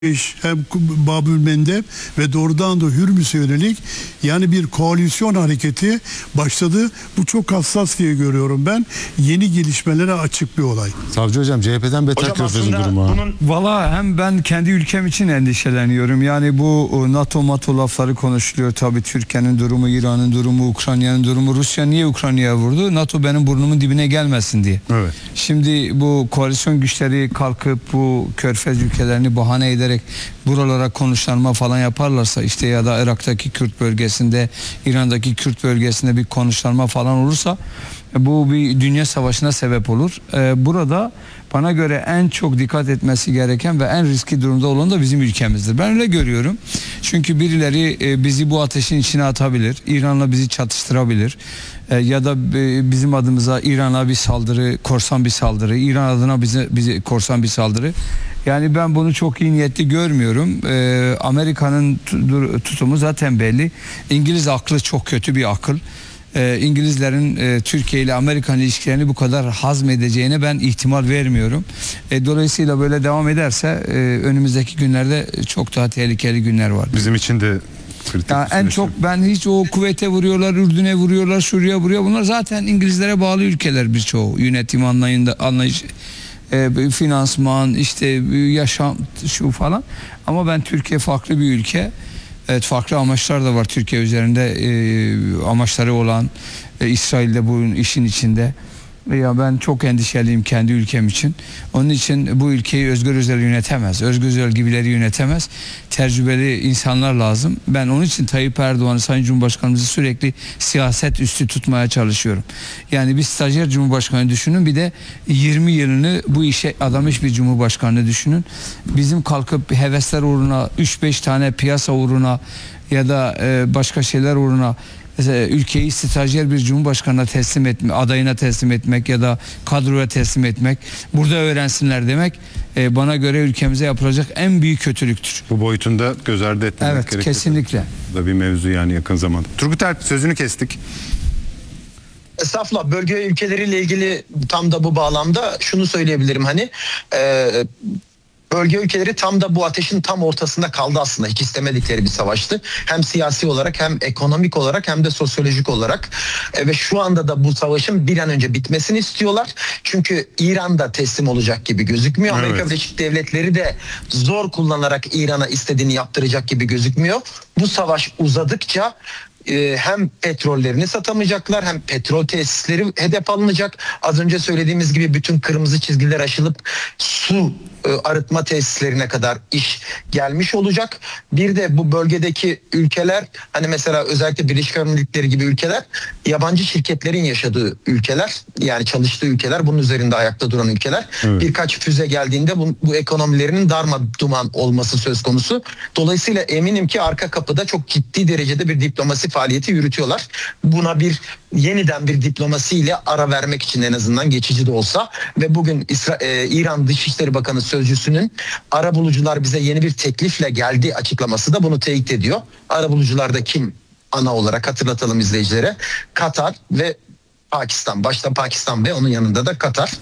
hem Babülmendeb ve doğrudan da Hürmüz'e yönelik yani bir koalisyon hareketi başladı. Bu çok hassas diye görüyorum ben. Yeni gelişmelere açık bir olay. Savcı hocam, CHP'den beter Körfez'in durumu. Valla hem ben kendi ülkem için endişeleniyorum. Yani bu NATO lafları konuşuluyor. Tabii Türkiye'nin durumu, İran'ın durumu, Ukrayna'nın durumu. Rusya niye Ukrayna'ya vurdu? NATO benim burnumun dibine gelmesin diye. Evet. Şimdi bu koalisyon güçleri kalkıp bu Körfez ülkelerini bahane ederek buralara konuşlanma falan yaparlarsa, işte ya da Irak'taki Kürt bölgesinde, İran'daki Kürt bölgesinde bir konuşlanma falan olursa bu bir dünya savaşına sebep olur. Burada bana göre en çok dikkat etmesi gereken ve en riskli durumda olan da bizim ülkemizdir. Ben öyle görüyorum. Çünkü birileri bizi bu ateşin içine atabilir. İran'la bizi çatıştırabilir. Ya da bizim adımıza İran'a bir saldırı, korsan bir saldırı, İran adına bize korsan bir saldırı. Yani ben bunu çok iyi niyetli görmüyorum. Amerika'nın tutumu zaten belli. İngiliz aklı çok kötü bir akıl. İngilizlerin Türkiye ile Amerikan ilişkilerini bu kadar hazmedeceğine ben ihtimal vermiyorum. Dolayısıyla böyle devam ederse önümüzdeki günlerde çok daha tehlikeli günler var. Bizim için de kritik. Yani en çok ben hiç o Kuveyt'e vuruyorlar, Ürdün'e vuruyorlar, Suriye vuruyor. Bunlar zaten İngilizlere bağlı ülkeler birçoğu. Yönetim anlayış, finansman, işte yaşam şu falan. Ama ben Türkiye farklı bir ülke. Evet, farklı amaçlar da var Türkiye üzerinde, amaçları olan İsrail'de bu işin içinde. Ya ben çok endişeliyim kendi ülkem için. Onun için bu ülkeyi Özgür Özel yönetemez. Özgür Özel gibileri yönetemez. Tecrübeli insanlar lazım. Ben onun için Tayyip Erdoğan'ı, Sayın Cumhurbaşkanımızı sürekli siyaset üstü tutmaya çalışıyorum. Yani bir stajyer Cumhurbaşkanı düşünün, bir de 20 yılını bu işe adamış bir Cumhurbaşkanı düşünün. Bizim kalkıp hevesler uğruna, 3-5 tane piyasa uğruna ya da başka şeyler uğruna ülkeyi stajyer bir cumhurbaşkanına teslim etmek, adayına teslim etmek ya da kadroya teslim etmek, burada öğrensinler demek bana göre ülkemize yapılacak en büyük kötülüktür. Bu boyutunda göz ardı etmemek evet, gerekiyor. kesinlikle. Bu da bir mevzu yani yakın zamanda. Turgut Alp, sözünü kestik. Estağfurullah, bölge ülkeleriyle ilgili tam da bu bağlamda şunu söyleyebilirim, bölge ülkeleri tam da bu ateşin tam ortasında kaldı aslında. Hiç istemedikleri bir savaştı. Hem siyasi olarak, hem ekonomik olarak, hem de sosyolojik olarak. Ve şu anda da bu savaşın bir an önce bitmesini istiyorlar. Çünkü İran da teslim olacak gibi gözükmüyor. Evet. Amerika Birleşik Devletleri de zor kullanarak İran'a istediğini yaptıracak gibi gözükmüyor. Bu savaş uzadıkça hem petrollerini satamayacaklar, hem petrol tesisleri hedef alınacak. Az önce söylediğimiz gibi bütün kırmızı çizgiler aşılıp su arıtma tesislerine kadar iş gelmiş olacak. Bir de bu bölgedeki ülkeler, hani mesela özellikle Birleşik Arap Emirlikleri gibi ülkeler, yabancı şirketlerin yaşadığı ülkeler, yani çalıştığı ülkeler, bunun üzerinde ayakta duran ülkeler. Evet. Birkaç füze geldiğinde bu ekonomilerinin darmaduman olması söz konusu. Dolayısıyla eminim ki arka kapıda çok ciddi derecede bir diplomasi faaliyeti yürütüyorlar. Buna yeniden bir diplomasiyle ara vermek için, en azından geçici de olsa, ve bugün İran Dışişleri Bakanı sözcüsünün arabulucular bize yeni bir teklifle geldi açıklaması da bunu teyit ediyor. Arabulucular kim ana olarak hatırlatalım izleyicilere? Katar ve Pakistan. Başta Pakistan ve onun yanında da Katar.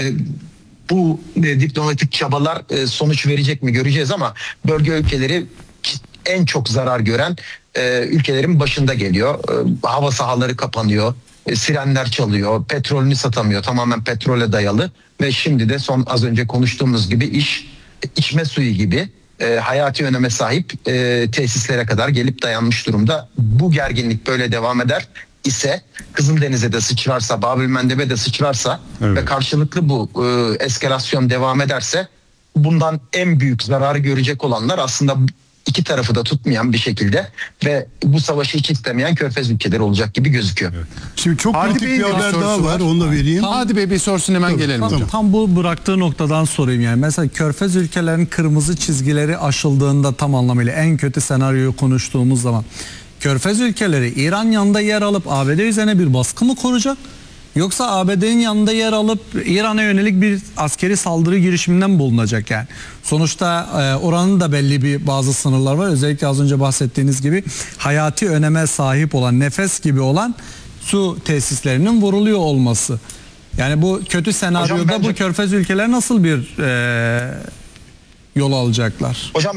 Bu diplomatik çabalar sonuç verecek mi göreceğiz, ama bölge ülkeleri en çok zarar gören ülkelerin başında geliyor. Hava sahaları kapanıyor, sirenler çalıyor, petrolünü satamıyor, tamamen petrole dayalı ve şimdi de az önce konuştuğumuz gibi içme suyu gibi hayati öneme sahip tesislere kadar gelip dayanmış durumda. Bu gerginlik böyle devam eder ise, Kızıldeniz'e de sıçrarsa, Babülmendeb'e de sıçrarsa, evet, ve karşılıklı bu eskalasyon devam ederse, bundan en büyük zararı görecek olanlar aslında iki tarafı da tutmayan bir şekilde ve bu savaşı hiç istemeyen Körfez ülkeleri olacak gibi gözüküyor. Evet. Şimdi çok kritik bir haber daha var, onu da vereyim. Hadi Bey bir sorsun, hemen gelelim hocam. Tam bu bıraktığı noktadan sorayım yani. Mesela Körfez ülkelerinin kırmızı çizgileri aşıldığında, tam anlamıyla en kötü senaryoyu konuştuğumuz zaman, Körfez ülkeleri İran yanında yer alıp ABD üzerine bir baskı mı kuracak? Yoksa ABD'nin yanında yer alıp İran'a yönelik bir askeri saldırı girişiminden mi bulunacak yani? Sonuçta oranın da belli bazı sınırlar var. Özellikle az önce bahsettiğiniz gibi hayati öneme sahip olan, nefes gibi olan su tesislerinin vuruluyor olması. Yani bu kötü senaryoda bu Körfez ülkeleri nasıl bir yol alacaklar? Hocam